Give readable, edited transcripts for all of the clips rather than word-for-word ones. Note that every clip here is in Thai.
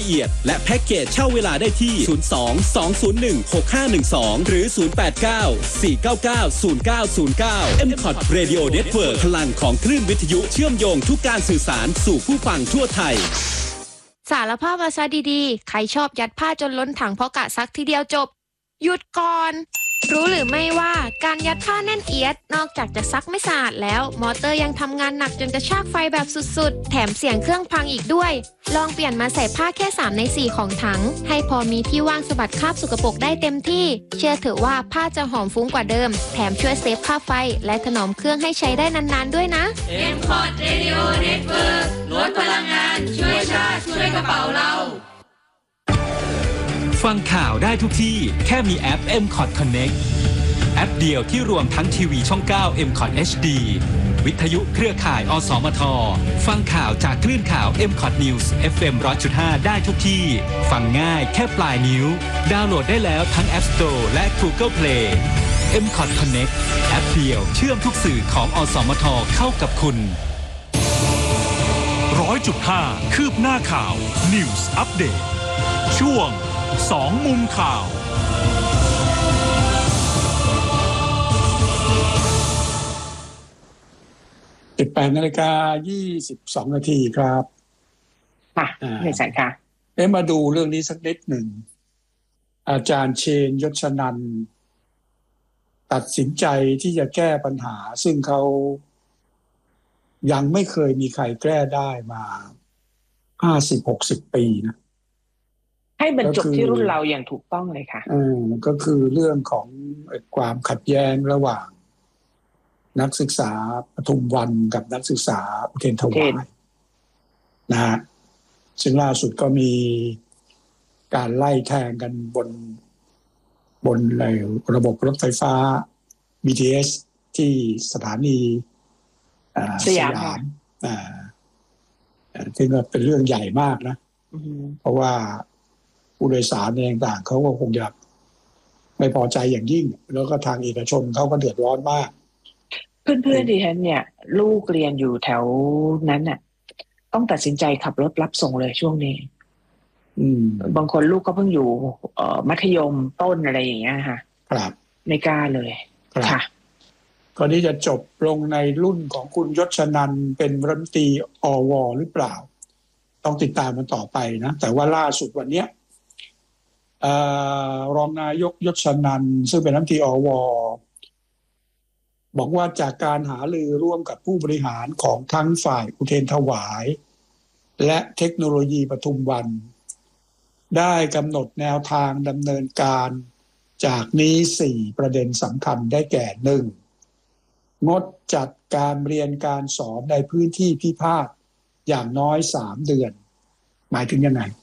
ละเอียดและแพ็กเกจเช่าเวลาได้ที่ 02-201-6512 หรือ 089-499-0909 MCOT Radio Network พลังของคลื่นวิทยุเชื่อมโยงทุกการสื่อสารสู่ผู้ฟังทั่วไทยสารภาพมาซะดีๆใครชอบยัดผ้าจนล้นถังเพราะกะซักทีเดียวจบหยุดก่อนรู้หรือไม่ว่าการยัดผ้าแน่นเอียดนอกจากจะซักไม่สะอาดแล้วมอเตอร์ยังทำงานหนักจนกระชากไฟแบบสุดๆแถมเสียงเครื่องพังอีกด้วยลองเปลี่ยนมาใส่ผ้าแค่3ใน4ของถังให้พอมีที่ว่างสะบัดคราบสกปรกได้เต็มที่เชื่อเถอะว่าผ้าจะหอมฟุ้งกว่าเดิมแถมช่วยเซฟค่าไฟและถนอมเครื่องให้ใช้ได้นานๆด้วยนะ MCOT Radio Network ลดพลังงานช่วยชาติช่วยกระเป๋าเราฟังข่าวได้ทุกที่แค่มีแอป MCOT Connect แอปเดียวที่รวมทั้งทีวีช่อง 9 MCOT HD วิทยุเครือข่ายอสมทฟังข่าวจากคลื่นข่าว MCOT News FM 100.5 ได้ทุกที่ฟังง่ายแค่ปลายนิ้วดาวน์โหลดได้แล้วทั้ง App Store และ Google Play MCOT Connect แอปเดียวเชื่อมทุกสื่อของอสมทเข้ากับคุณ 100.5 คืบหน้าข่าว News Update ช่วง2 มุมข่าว 18:22 น.ครับค่ะในสายค่ะมาดูเรื่องนี้สักนิดหนึ่งอาจารย์เชนยศนันท์ตัดสินใจที่จะแก้ปัญหาซึ่งเขายังไม่เคยมีใครแก้ได้มา 50-60 ปีนะให้บรรจบที่รุ่นเราอย่างถูกต้องเลยค่ะก็คือเรื่องของความขัดแย้งระหว่างนักศึกษาปทุมวันกับนักศึกษาอุเทรนถวายนะฮะซึ่งล่าสุดก็มีการไล่แทงกันบนระบบรถไฟฟ้า BTS ที่สถานีสยามซึ่งเป็นเรื่องใหญ่มากนะเพราะว่าผู้โดยสารเองต่างเขาก็คงจะไม่พอใจอย่างยิ่งแล้วก็ทางเอกชนเขาก็เดือดร้อนมากเพื่อนๆดิฉันเนี่ยลูกเรียนอยู่แถวนั้นน่ะต้องตัดสินใจขับรถรับส่งเลยช่วงนี้บางคนลูกก็เพิ่งอยู่มัธยมต้นอะไรอย่างเงี้ยค่ะครับไม่กล้าเลยค่ะก่อนที่จะจบลงในรุ่นของคุณยศนันท์เป็นรัฐมนตรีอว.หรือเปล่าต้องติดตามมันต่อไปนะแต่ว่าล่าสุดวันนี้รองนายกยศนันท์ซึ่งเป็นรัฐมนตรีอว.บอกว่าจากการหารือร่วมกับผู้บริหารของทั้งฝ่ายอุเทรนถวายและเทคโนโลยีปทุมวันได้กำหนดแนวทางดำเนินการจากนี้4ประเด็นสำคัญได้แก่ 1. งดจัดการเรียนการสอนในพื้นที่พิพาทอย่างน้อย3เดือนหมายถึงยังไง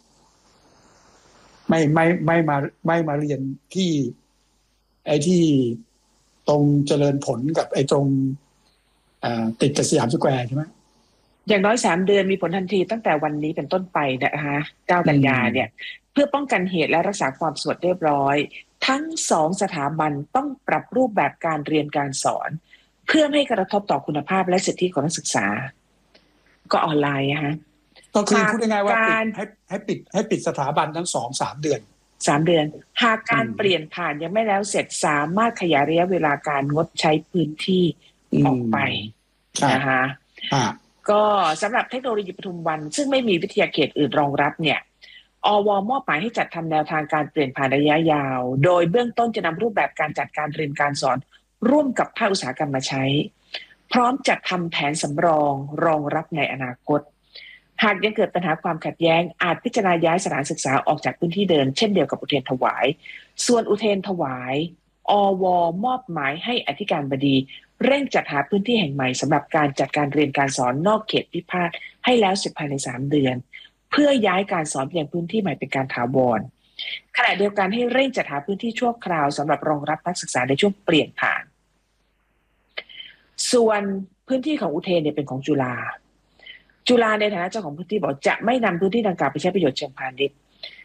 ไม่มาเรียนที่ที่ตรงเจริญผลกับตรงติดกับสยามสแควร์ใช่ไหมอย่างน้อย3เดือนมีผลทันทีตั้งแต่วันนี้เป็นต้นไปนะคะ9 กันยาเนี่ยเพื่อป้องกันเหตุและรักษาความสงบเรียบร้อยทั้ง2สถาบันต้องปรับรูปแบบการเรียนการสอนเพื่อไม่ให้กระทบต่อคุณภาพและสิทธิของนักศึกษาก็ออนไลน์นะคะก็คือพูดง่ายๆว่าให้ปิดสถาบันทั้ง 2-3 เดือน 3 เดือนหากการเปลี่ยนผ่านยังไม่แล้วเสร็จสามารถขยายระยะเวลาการงดใช้พื้นที่ออกไปนะคะก็สำหรับเทคโนโลยีปทุมวันซึ่งไม่มีวิทยาเขตอื่นรองรับเนี่ยอว.มอบหมายให้จัดทำแนวทางการเปลี่ยนผ่านระยะยาวโดยเบื้องต้นจะนำรูปแบบการจัดการเรียนการสอนร่วมกับภาคอุตสาหกรรมมาใช้พร้อมจัดทำแผนสำรองรองรับในอนาคตหากยังเกิดปัญหาความขัดแย้งอาจพิจารณาย้ายสถานศึกษาออกจากพื้นที่เดิมเช่นเดียวกับอุเทรนถวายส่วนอุเทรนถวายอว.มอบหมายให้อธิการบดีเร่งจัดหาพื้นที่แห่งใหม่สำหรับการจัดการเรียนการสอนนอกเขตพิพาทให้แล้วเสร็จภายใน3 เดือนเพื่อย้ายการสอนไปยังพื้นที่ใหม่เป็นการถาวรขณะเดียวกันให้เร่งจัดหาพื้นที่ชั่วคราวสำหรับรองรับนักศึกษาในช่วงเปลี่ยนผ่านส่วนพื้นที่ของอุเทรนเนี่ยเป็นของจุฬาในฐานะเจ้าของพื้นที่บอกจะไม่นำพื้นที่ดังกล่าวไปใช้ประโยชน์เชิงพาณิชย์